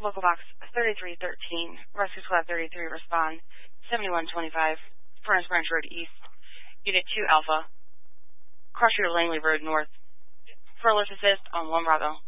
Local Box 3313, Rescue Squad 33, respond. 7125, Furnace Branch Road East. Unit 2 Alpha. Cross your Langley Road North. For alert assist on 1 Bravo.